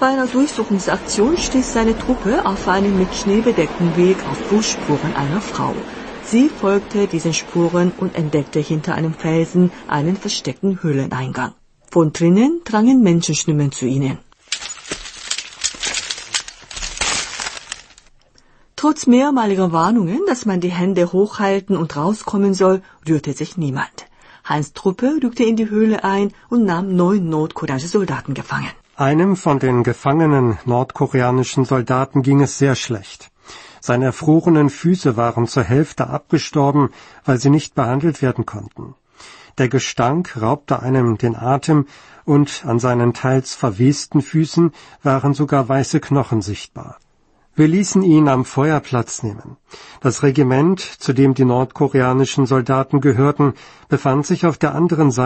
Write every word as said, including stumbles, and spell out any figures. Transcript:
Bei einer Durchsuchungsaktion stieß seine Truppe auf einen mit Schnee bedeckten Weg auf Fußspuren einer Frau. Sie folgte diesen Spuren und entdeckte hinter einem Felsen einen versteckten Höhleneingang. Von drinnen drangen Menschenstimmen zu ihnen. Trotz mehrmaliger Warnungen, dass man die Hände hochhalten und rauskommen soll, rührte sich niemand. Hans' Truppe rückte in die Höhle ein und nahm neun nordkoreanische Soldaten gefangen. Einem von den gefangenen nordkoreanischen Soldaten ging es sehr schlecht. Seine erfrorenen Füße waren zur Hälfte abgestorben, weil sie nicht behandelt werden konnten. Der Gestank raubte einem den Atem und an seinen teils verwesten Füßen waren sogar weiße Knochen sichtbar. Wir ließen ihn am Feuer Platz nehmen. Das Regiment, zu dem die nordkoreanischen Soldaten gehörten, befand sich auf der anderen Seite